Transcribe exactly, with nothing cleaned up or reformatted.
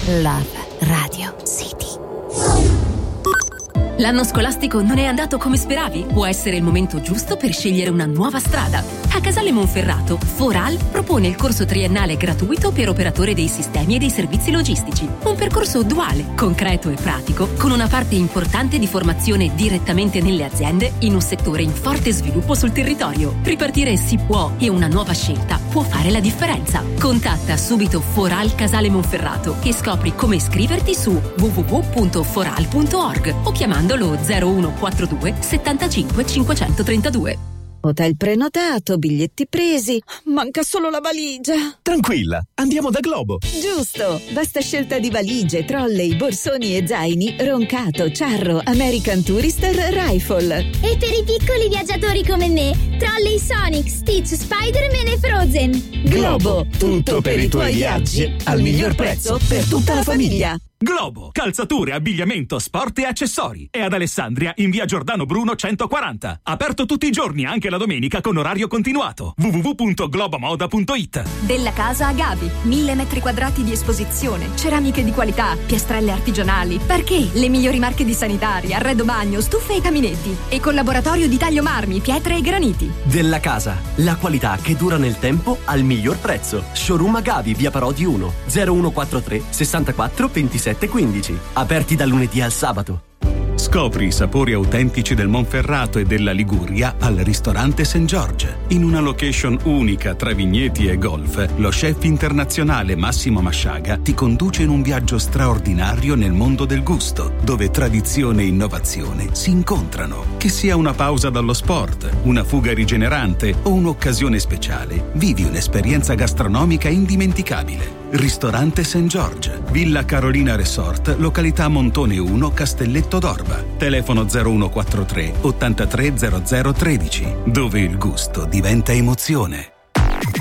Love Radio City. L'anno scolastico non è andato come speravi? Può essere il momento giusto per scegliere una nuova strada. A Casale Monferrato, Foral propone il corso triennale gratuito per operatore dei sistemi e dei servizi logistici. Un percorso duale, concreto e pratico, con una parte importante di formazione direttamente nelle aziende in un settore in forte sviluppo sul territorio. Ripartire si può e una nuova scelta può fare la differenza. Contatta subito Foral Casale Monferrato e scopri come iscriverti su w w w punto foral punto org o chiamando lo zero uno quattro due settantacinque cinquecentotrentadue. Hotel prenotato, biglietti presi, manca solo la valigia. Tranquilla, andiamo da Globo. Giusto, vasta scelta di valigie, trolley, borsoni e zaini, Roncato, Charro, American Tourister, Rifle. E per i piccoli viaggiatori come me, trolley Sonic, Stitch, Spider-Man e Frozen. Globo, tutto per i tuoi viaggi, al miglior prezzo per tutta la famiglia. Globo, calzature, abbigliamento, sport e accessori. È ad Alessandria in via Giordano Bruno centoquaranta. Aperto tutti i giorni, anche la domenica con orario continuato. w w w punto globomoda punto i t. Della casa Agavi, mille metri quadrati di esposizione, ceramiche di qualità, piastrelle artigianali, parquet, le migliori marche di sanitari, arredo bagno, stufe e caminetti e collaboratorio di taglio marmi, pietre e graniti. Della casa, la qualità che dura nel tempo al miglior prezzo. Showroom Agavi, via Parodi uno, zero uno quattro tre sessantaquattro ventisette quindici. Aperti dal lunedì al sabato. Scopri i sapori autentici del Monferrato e della Liguria al ristorante Saint George. In una location unica tra vigneti e golf, lo chef internazionale Massimo Masciaga ti conduce in un viaggio straordinario nel mondo del gusto, dove tradizione e innovazione si incontrano. Che sia una pausa dallo sport, una fuga rigenerante o un'occasione speciale, vivi un'esperienza gastronomica indimenticabile. Ristorante Saint George, Villa Carolina Resort, località Montone uno, Castelletto d'Orba. Telefono zero uno quattro tre ottantatré zero zero tredici, dove il gusto diventa emozione.